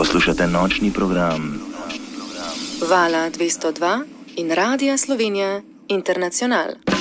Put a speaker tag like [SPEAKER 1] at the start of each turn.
[SPEAKER 1] Poslušate nočni program
[SPEAKER 2] Vala 202 in Radia Slovenija Internacional.